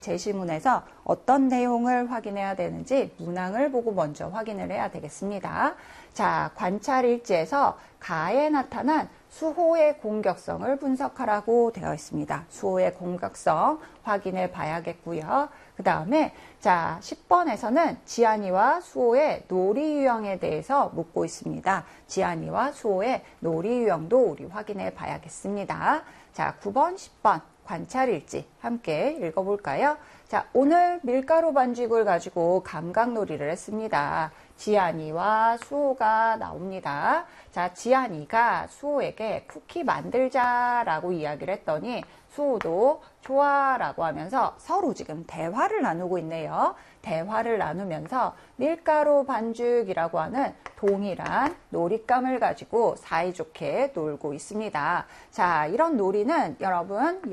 제시문에서 어떤 내용을 확인해야 되는지 문항을 보고 먼저 확인을 해야 되겠습니다. 자, 관찰일지에서 가에 나타난 수호의 공격성을 분석하라고 되어 있습니다. 수호의 공격성 확인해 봐야겠고요. 그 다음에 자 10번에서는 지안이와 수호의 놀이 유형에 대해서 묻고 있습니다. 지안이와 수호의 놀이 유형도 우리 확인해 봐야겠습니다. 자 9번, 10번 관찰일지 함께 읽어볼까요? 자, 오늘 밀가루 반죽을 가지고 감각놀이를 했습니다. 지안이와 수호가 나옵니다. 자, 지안이가 수호에게 쿠키 만들자라고 이야기를 했더니 수호도 좋아라고 하면서 서로 지금 대화를 나누고 있네요. 대화를 나누면서 밀가루 반죽이라고 하는 동일한 놀잇감을 가지고 사이좋게 놀고 있습니다. 자, 이런 놀이는 여러분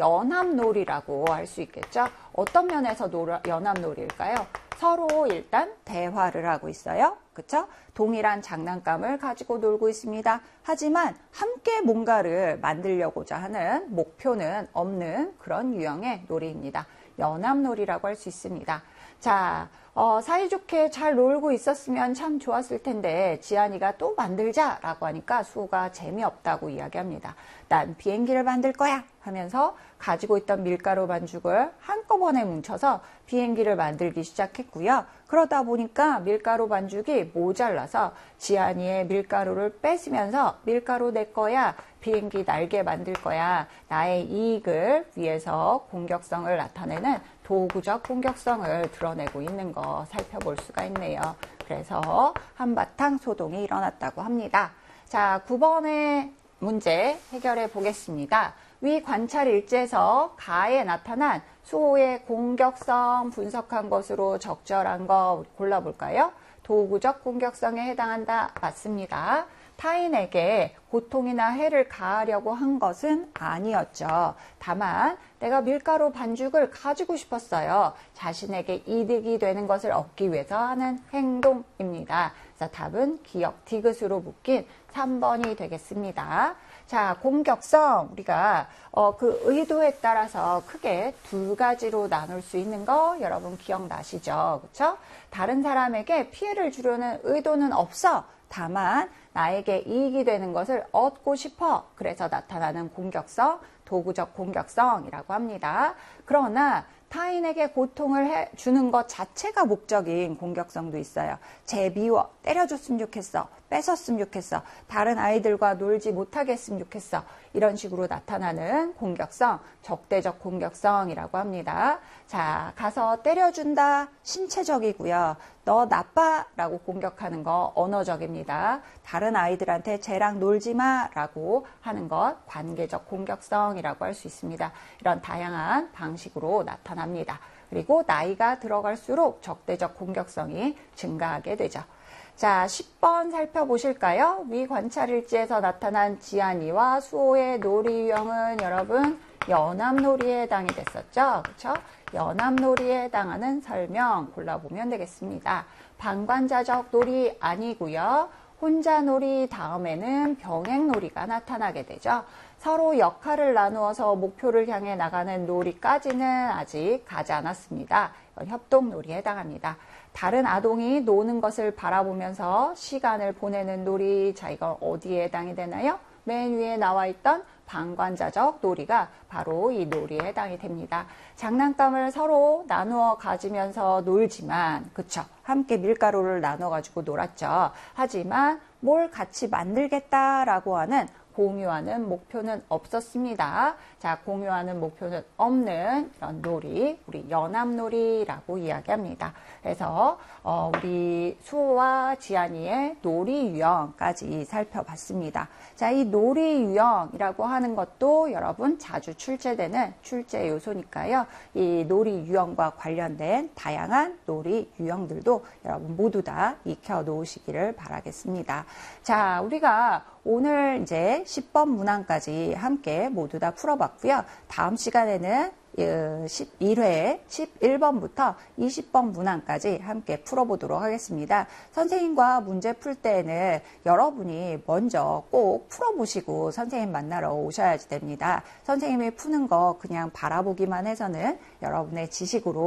연합놀이라고 할 수 있겠죠. 어떤 면에서 연합놀이일까요? 서로 일단 대화를 하고 있어요. 그쵸? 동일한 장난감을 가지고 놀고 있습니다. 하지만 함께 뭔가를 만들려고자 하는 목표는 없는 그런 유형의 놀이입니다. 연합놀이라고 할 수 있습니다. 자, 사이좋게 잘 놀고 있었으면 참 좋았을 텐데 지안이가 또 만들자라고 하니까 수호가 재미없다고 이야기합니다. 난 비행기를 만들 거야 하면서 가지고 있던 밀가루 반죽을 한꺼번에 뭉쳐서 비행기를 만들기 시작했고요. 그러다 보니까 밀가루 반죽이 모자라서 지안이의 밀가루를 뺏으면서 밀가루 내 거야, 비행기 날개 만들 거야, 나의 이익을 위해서 공격성을 나타내는 도구적 공격성을 드러내고 있는 거 살펴볼 수가 있네요. 그래서 한바탕 소동이 일어났다고 합니다. 자, 9번의 문제 해결해 보겠습니다. 위 관찰 일지에서 가에 나타난 수호의 공격성 분석한 것으로 적절한 거 골라볼까요? 도구적 공격성에 해당한다. 맞습니다. 타인에게 고통이나 해를 가하려고 한 것은 아니었죠. 다만 내가 밀가루 반죽을 가지고 싶었어요. 자신에게 이득이 되는 것을 얻기 위해서 하는 행동입니다. 그래서 답은 기역 디귿으로 묶인 3번이 되겠습니다. 자, 공격성 우리가 그 의도에 따라서 크게 두 가지로 나눌 수 있는 거 여러분 기억나시죠? 그렇죠? 다른 사람에게 피해를 주려는 의도는 없어. 다만 나에게 이익이 되는 것을 얻고 싶어. 그래서 나타나는 공격성, 도구적 공격성이라고 합니다. 그러나 타인에게 고통을 주는 것 자체가 목적인 공격성도 있어요. 쟤미워, 때려줬으면 좋겠어, 뺏었으면 좋겠어, 다른 아이들과 놀지 못하게 했으면 좋겠어. 이런 식으로 나타나는 공격성, 적대적 공격성이라고 합니다. 자, 가서 때려준다, 신체적이고요. 너 나빠 라고 공격하는 거 언어적입니다. 다른 아이들한테 쟤랑 놀지 마 라고 하는 것 관계적 공격성이라고 할 수 있습니다. 이런 다양한 방식으로 나타납니다. 그리고 나이가 들어갈수록 적대적 공격성이 증가하게 되죠. 자, 10번 살펴보실까요? 위 관찰일지에서 나타난 지안이와 수호의 놀이 유형은 여러분 연합놀이에 해당이 됐었죠. 그렇죠? 연합놀이에 해당하는 설명 골라보면 되겠습니다. 방관자적 놀이 아니고요. 혼자놀이 다음에는 병행놀이가 나타나게 되죠. 서로 역할을 나누어서 목표를 향해 나가는 놀이까지는 아직 가지 않았습니다. 이건 협동놀이에 해당합니다. 다른 아동이 노는 것을 바라보면서 시간을 보내는 놀이, 자 이건 어디에 해당이 되나요? 맨 위에 나와 있던 방관자적 놀이가 바로 이 놀이에 해당이 됩니다. 장난감을 서로 나누어 가지면서 놀지만, 그쵸? 함께 밀가루를 나눠 가지고 놀았죠. 하지만 뭘 같이 만들겠다라고 하는 공유하는 목표는 없었습니다. 자, 공유하는 목표는 없는 이런 놀이, 우리 연합놀이라고 이야기합니다. 그래서 우리 수호와 지안이의 놀이 유형까지 살펴봤습니다. 자, 이 놀이 유형이라고 하는 것도 여러분 자주 출제되는 출제 요소니까요. 이 놀이 유형과 관련된 다양한 놀이 유형들도 여러분 모두 다 익혀 놓으시기를 바라겠습니다. 자, 우리가 오늘 이제 10번 문항까지 함께 모두 다 풀어봤고요. 다음 시간에는 11회 11번부터 20번 문항까지 함께 풀어보도록 하겠습니다. 선생님과 문제 풀 때에는 여러분이 먼저 꼭 풀어보시고 선생님 만나러 오셔야 됩니다. 선생님이 푸는 거 그냥 바라보기만 해서는 여러분의 지식으로